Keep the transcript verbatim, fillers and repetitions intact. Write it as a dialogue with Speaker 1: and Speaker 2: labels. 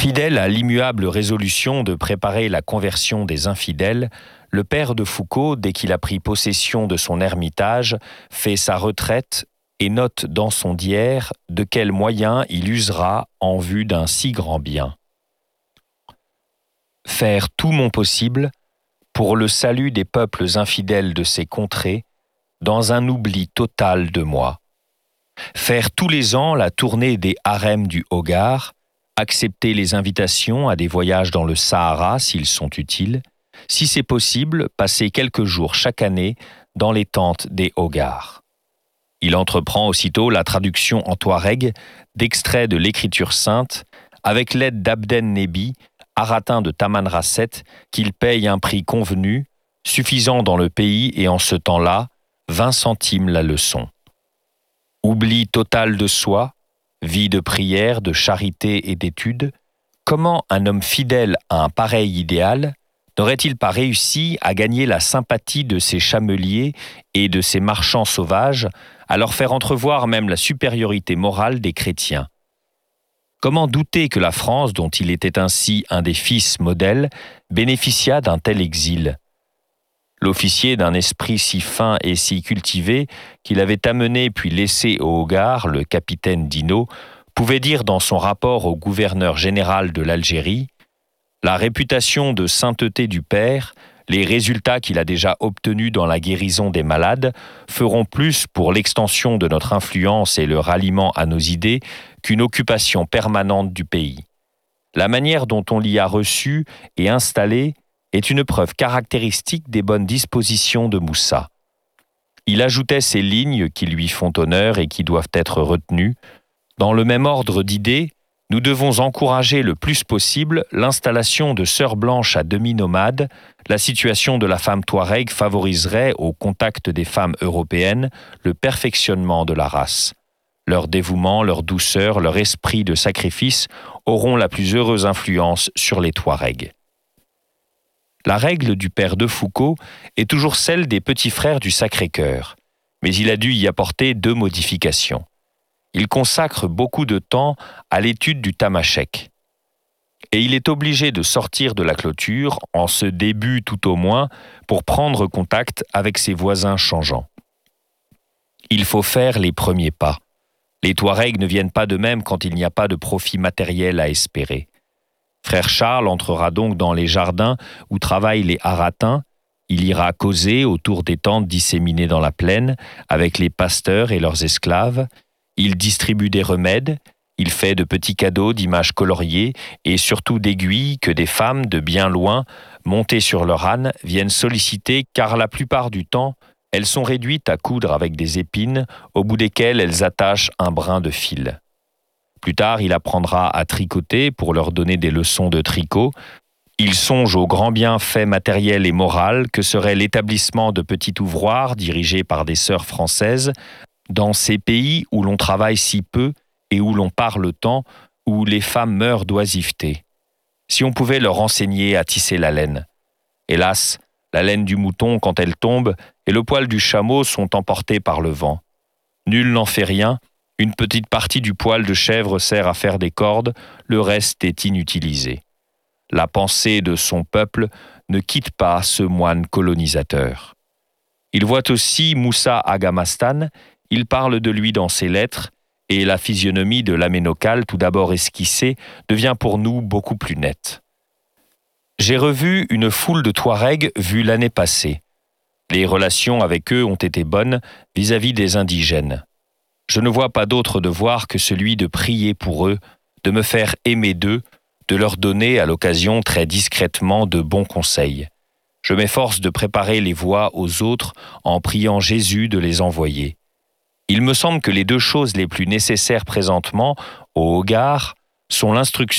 Speaker 1: Fidèle à l'immuable résolution de préparer la conversion des infidèles, le père de Foucauld, dès qu'il a pris possession de son ermitage, fait sa retraite et note dans son diaire de quels moyens il usera en vue d'un si grand bien. Faire tout mon possible pour le salut des peuples infidèles de ces contrées, dans un oubli total de moi. Faire tous les ans la tournée des harems du Hogar, accepter les invitations à des voyages dans le Sahara s'ils sont utiles, si c'est possible, passer quelques jours chaque année dans les tentes des Hogars. Il entreprend aussitôt la traduction en touareg d'extraits de l'Écriture sainte avec l'aide d'Abden Nebi, aratin de Tamanrasset, qu'il paye un prix convenu, suffisant dans le pays et en ce temps-là, vingt centimes la leçon. Oubli total de soi, vie de prière, de charité et d'étude, comment un homme fidèle à un pareil idéal n'aurait-il pas réussi à gagner la sympathie de ces chameliers et de ces marchands sauvages, à leur faire entrevoir même la supériorité morale des chrétiens? Comment douter que la France, dont il était ainsi un des fils modèles, bénéficia d'un tel exil? L'officier d'un esprit si fin et si cultivé qu'il avait amené puis laissé au Hogar, le capitaine Dino, pouvait dire dans son rapport au gouverneur général de l'Algérie: la réputation de sainteté du père, les résultats qu'il a déjà obtenus dans la guérison des malades feront plus pour l'extension de notre influence et le ralliement à nos idées qu'une occupation permanente du pays. La manière dont on l'y a reçu et installé est une preuve caractéristique des bonnes dispositions de Moussa. Il ajoutait ces lignes qui lui font honneur et qui doivent être retenues. Dans le même ordre d'idées, nous devons encourager le plus possible l'installation de sœurs blanches à demi-nomades. La situation de la femme touareg favoriserait, au contact des femmes européennes, le perfectionnement de la race. Leur dévouement, leur douceur, leur esprit de sacrifice auront la plus heureuse influence sur les Touaregs. La règle du père de Foucauld est toujours celle des petits frères du Sacré-Cœur, mais il a dû y apporter deux modifications. Il consacre beaucoup de temps à l'étude du tamashek. Et il est obligé de sortir de la clôture, en ce début tout au moins, pour prendre contact avec ses voisins changeants. Il faut faire les premiers pas. Les Touaregs ne viennent pas de même quand il n'y a pas de profit matériel à espérer. Frère Charles entrera donc dans les jardins où travaillent les haratins. Il ira causer autour des tentes disséminées dans la plaine avec les pasteurs et leurs esclaves. Il distribue des remèdes, il fait de petits cadeaux d'images coloriées et surtout d'aiguilles que des femmes de bien loin, montées sur leur âne, viennent solliciter car la plupart du temps, elles sont réduites à coudre avec des épines au bout desquelles elles attachent un brin de fil. Plus tard, il apprendra à tricoter pour leur donner des leçons de tricot. Il songe aux grands bienfaits matériels et moraux que serait l'établissement de petits ouvroirs dirigés par des sœurs françaises dans ces pays où l'on travaille si peu et où l'on parle tant, où les femmes meurent d'oisiveté. Si on pouvait leur enseigner à tisser la laine. Hélas, la laine du mouton, quand elle tombe, et le poil du chameau sont emportés par le vent. Nul n'en fait rien, une petite partie du poil de chèvre sert à faire des cordes, le reste est inutilisé. La pensée de son peuple ne quitte pas ce moine colonisateur. Il voit aussi Moussa Agamastan. Il parle de lui dans ses lettres, et la physionomie de l'aménocale, tout d'abord esquissée, devient pour nous beaucoup plus nette. J'ai revu une foule de Touaregs vus l'année passée. Les relations avec eux ont été bonnes vis-à-vis des indigènes. Je ne vois pas d'autre devoir que celui de prier pour eux, de me faire aimer d'eux, de leur donner à l'occasion très discrètement de bons conseils. Je m'efforce de préparer les voies aux autres en priant Jésus de les envoyer. Il me semble que les deux choses les plus nécessaires présentement, au Hogar, sont l'instruction